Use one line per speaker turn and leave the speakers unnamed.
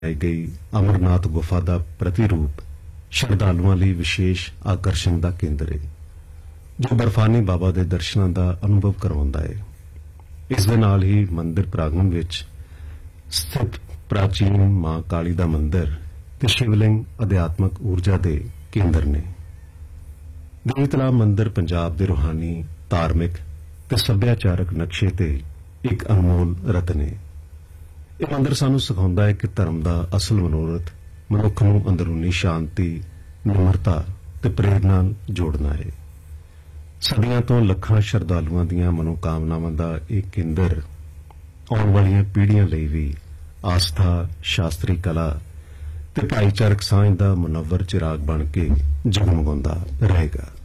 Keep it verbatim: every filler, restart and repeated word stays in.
आई गई अमरनाथ गुफा का प्रतिरूप श्रद्धालुओं ਲਈ विशेष आकर्षण का केंद्र है जो बर्फानी बाबा के दर्शनों का अनुभव करवाता है। इस दे नाल ही मंदिर प्रांगण विच स्थित प्राचीन मां काली का मंदिर ते शिवलिंग अध्यात्मक ऊर्जा के केंद्र ने। देवी तलाब मंदिर पंजाब के रूहानी धार्मिक ते सभ्याचारक नक्शे ते एक अनमोल रतन है। यह मंदिर सानू सिखाउंदा है कि धर्म का असल मनोरथ मनुख नूं अंदरूनी शांति निमरता ते प्रेरणा जोड़ना है। सदियां तो लखां श्रद्धालुओं दीयां मनोकामनावां दा एक केंद्र आउण वालियां पीढ़ियां लई भी आस्था शास्त्री कला ते भाईचारक सांझ दा मुनव्वर चिराग बन के जगमगाउंदा रहेगा।